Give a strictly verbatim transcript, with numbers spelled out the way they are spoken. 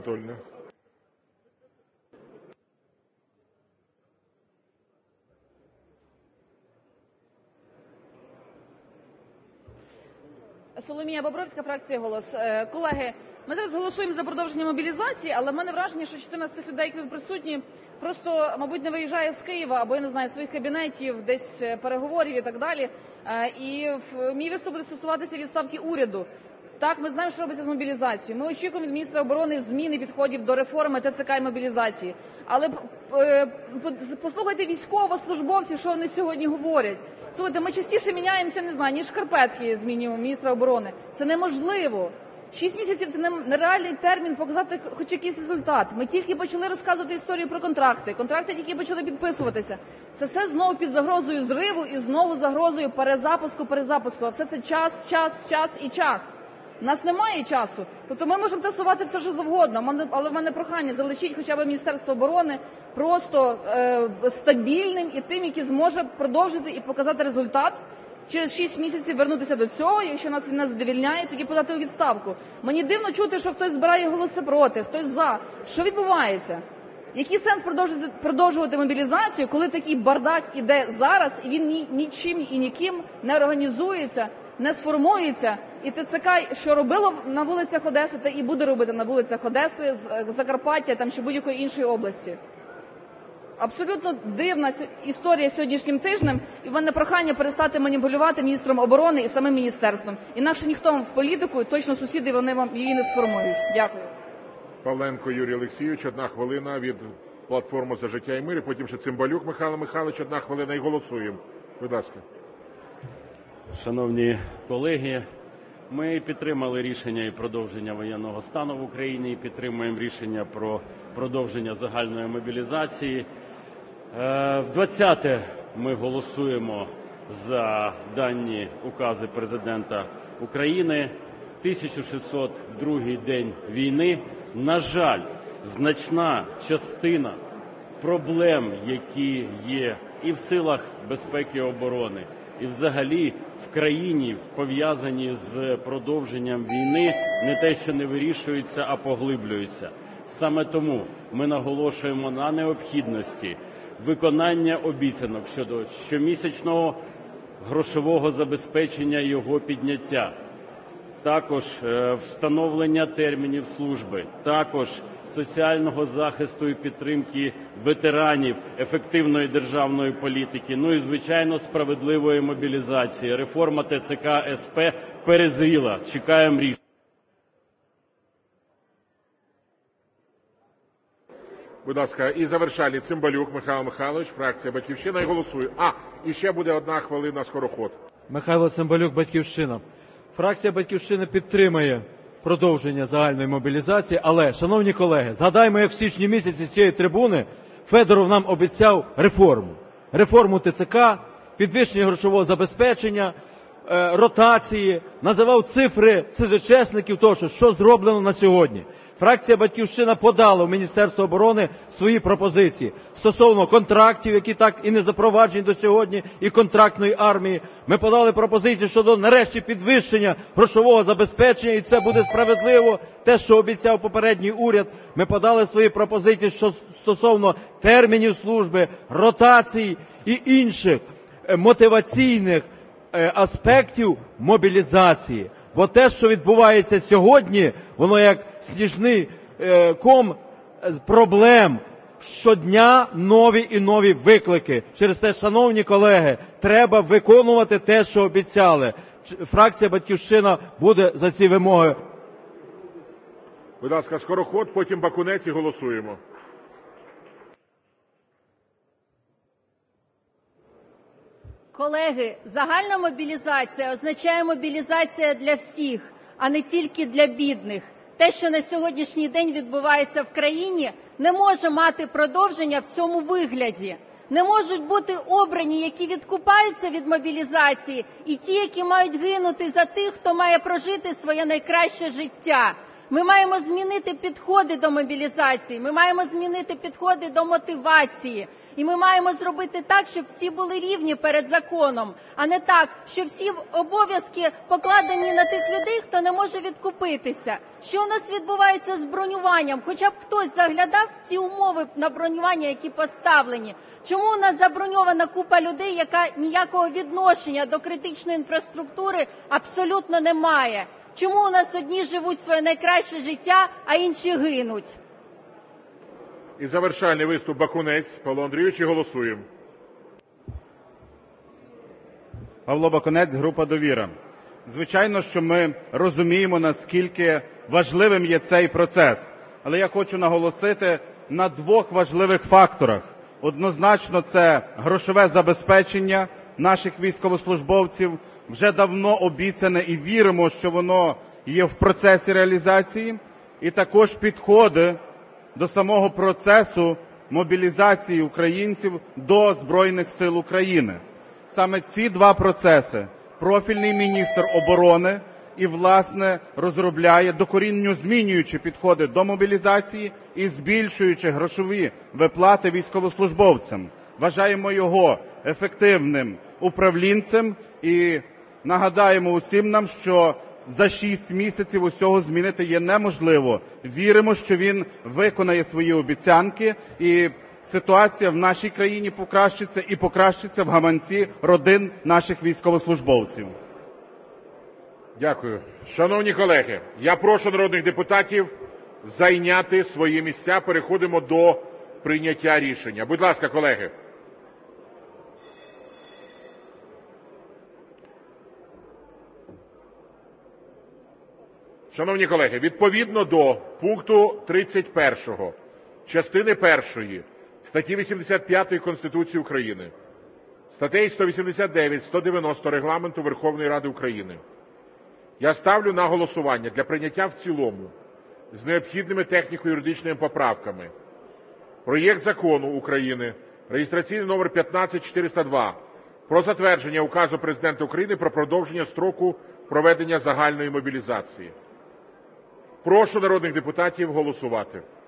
Анатольевна. Соломія Бобровська, фракція «Голос». Колеги, ми зараз голосуємо за продовження мобілізації, але в мене враження, що частина з цих людей, які тут присутні, просто, мабуть, не виїжджає з Києва або, я не знаю, своїх кабінетів, десь переговорів і так далі. І мій виступ буде стосуватися відставки уряду. Так, ми знаємо, що робиться з мобілізацією. Ми очікуємо від міністра оборони зміни підходів до реформи ТЦК і мобілізації. Але послухайте військовослужбовців, що вони сьогодні говорять. Слухайте, ми частіше міняємося, не знаю, ніж шкарпетки змінюємо міністра оборони. Це неможливо. Шість місяців – це нереальний термін показати хоч якийсь результат. Ми тільки почали розказувати історію про контракти. Контракти тільки почали підписуватися. Це все знову під загрозою зриву і знову загрозою перезапуску, перезапуску. А все це час, час, час і час. У нас немає часу. Тобто ми можемо тестувати все, що завгодно, але в мене прохання, залишіть хоча б Міністерство оборони просто е, стабільним і тим, який зможе продовжити і показати результат. Через шість місяців вернутися до цього, якщо нас він не задовільняє, тоді подати у відставку. Мені дивно чути, що хтось збирає голоси проти, хтось за. Що відбувається? Який сенс продовжувати, продовжувати мобілізацію, коли такий бардак іде зараз, і він ні, нічим і ніким не організується, не сформується, і ТЦК, що робило на вулицях Одеси, та і буде робити на вулицях Одеси, Закарпаття там, чи будь-якої іншої області. Абсолютно дивна історія сьогоднішнім тижнем, і в мене прохання перестати маніпулювати міністром оборони і самим міністерством. Інакше ніхто в політику, точно сусіди, вони вам її не сформують. Дякую. Павленко Юрій Олексійович, одна хвилина від платформи «За життя і мир», потім ще Цимбалюк Михайло Михайлович, одна хвилина і голосуємо. Будь ласка. Шановні колеги, ми підтримали рішення і продовження воєнного стану в Україні, і підтримуємо рішення про продовження загальної мобілізації. В двадцяте ми голосуємо за дані укази президента України. тисяча шістсот другий день війни. На жаль, значна частина проблем, які є і в силах безпеки і оборони, і взагалі в країні, пов'язані з продовженням війни, не те, що не вирішуються, а поглиблюються. Саме тому ми наголошуємо на необхідності виконання обіцянок щодо щомісячного грошового забезпечення і його підняття, також встановлення термінів служби, також соціального захисту і підтримки ветеранів, ефективної державної політики, ну і, звичайно, справедливої мобілізації. Реформа ТЦК СП перезріла. Чекаємо рішення. Будь ласка, і завершальний Цимбалюк Михайло Михайлович, фракція «Батьківщина», і голосує. А, і ще буде одна хвилина скороход. Михайло Цимбалюк, «Батьківщина». Фракція «Батьківщина» підтримує продовження загальної мобілізації, але, шановні колеги, згадаймо, як в січні місяці з цієї трибуни Федоров нам обіцяв реформу. Реформу ТЦК, підвищення грошового забезпечення, ротації, називав цифри ЦЗЧСників, тощо, що зроблено на сьогодні. Фракція «Батьківщина» подала в Міністерство оборони свої пропозиції стосовно контрактів, які так і не запроваджені до сьогодні, і контрактної армії. Ми подали пропозиції щодо, нарешті, підвищення грошового забезпечення, і це буде справедливо, те, що обіцяв попередній уряд. Ми подали свої пропозиції що стосовно термінів служби, ротацій і інших мотиваційних аспектів мобілізації. Бо те, що відбувається сьогодні, воно як сніжний е, ком проблем. Щодня нові і нові виклики. Через те, шановні колеги, треба виконувати те, що обіцяли. Фракція «Батьківщина» буде за ці вимоги. Будь ласка, скороход, потім Бакунець і голосуємо. Колеги, загальна мобілізація означає мобілізація для всіх, а не тільки для бідних. Те, що на сьогоднішній день відбувається в країні, не може мати продовження в цьому вигляді. Не можуть бути обрані, які відкупаються від мобілізації, і ті, які мають гинути за тих, хто має прожити своє найкраще життя. Ми маємо змінити підходи до мобілізації, ми маємо змінити підходи до мотивації. І ми маємо зробити так, щоб всі були рівні перед законом, а не так, що всі обов'язки покладені на тих людей, хто не може відкупитися. Що у нас відбувається з бронюванням? Хоча б хтось заглядав в ці умови на бронювання, які поставлені. Чому у нас заброньована купа людей, яка ніякого відношення до критичної інфраструктури абсолютно не має? Чому у нас одні живуть своє найкраще життя, а інші гинуть? І завершальний виступ Бакунець Павло Андрійович, і голосуємо. Павло Бакунець, група «Довіра». Звичайно, що ми розуміємо, наскільки важливим є цей процес. Але я хочу наголосити на двох важливих факторах. Однозначно, це грошове забезпечення наших військовослужбовців, вже давно обіцяне і віримо, що воно є в процесі реалізації. І також підходи до самого процесу мобілізації українців до Збройних сил України. Саме ці два процеси профільний міністр оборони і, власне, розробляє, докорінно змінюючи підходи до мобілізації і збільшуючи грошові виплати військовослужбовцям. Вважаємо його ефективним управлінцем і нагадаємо усім нам, що за шість місяців усього змінити є неможливо. Віримо, що він виконає свої обіцянки і ситуація в нашій країні покращиться і покращиться в гаманці родин наших військовослужбовців. Дякую. Шановні колеги, я прошу народних депутатів зайняти свої місця. Переходимо до прийняття рішення. Будь ласка, колеги. Шановні колеги, відповідно до пункту тридцять першого частини першої статті вісімдесят п'ятої Конституції України, статей сто вісімдесят дев'ять, сто дев'яносто Регламенту Верховної Ради України, я ставлю на голосування для прийняття в цілому з необхідними техніко-юридичними поправками проєкт Закону України реєстраційний номер п'ятнадцять чотириста два про затвердження Указу Президента України про продовження строку проведення загальної мобілізації. Прошу народних депутатів голосувати.